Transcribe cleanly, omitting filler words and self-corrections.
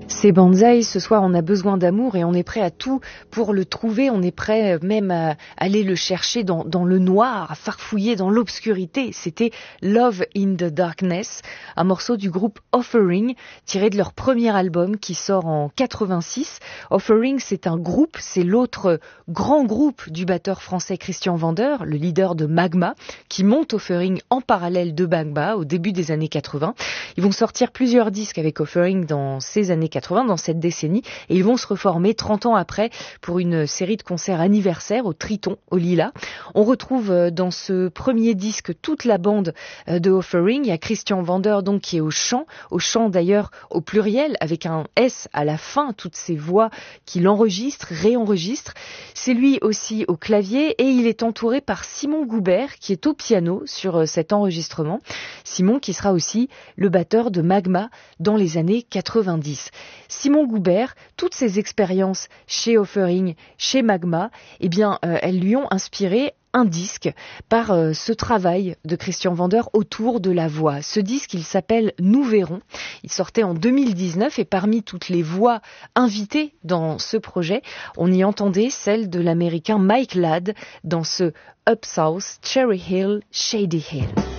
C'est Banzai, ce soir on a besoin d'amour et on est prêt à tout pour le trouver, on est prêt même à aller le chercher dans le noir, à farfouiller dans l'obscurité. C'était Love in the Darkness, un morceau du groupe Offering, tiré de leur premier album qui sort en 86. Offering, c'est un groupe, c'est l'autre grand groupe du batteur français Christian Vander, le leader de Magma, qui monte Offering en parallèle de Magma au début des années 80. Ils vont sortir plusieurs disques avec Offering dans ces années 80, dans cette décennie, et ils vont se reformer 30 ans après pour une série de concerts anniversaires au Triton, au Lilas. On retrouve dans ce premier disque toute la bande de Offering. Il y a Christian Vander donc qui est au chant d'ailleurs au pluriel avec un S à la fin, toutes ces voix qu'il enregistre, réenregistre. C'est lui aussi au clavier et il est entouré par Simon Goubert qui est au piano sur cet enregistrement. Simon qui sera aussi le batteur de Magma dans les années 90. Simon Goubert, toutes ses expériences chez Offering, chez Magma, elles lui ont inspiré un disque par ce travail de Christian Vander autour de la voix. Ce disque, il s'appelle Nous verrons. Il sortait en 2019 et parmi toutes les voix invitées dans ce projet, on y entendait celle de l'américain Mike Ladd dans ce Up South, Cherry Hill, Shady Hill.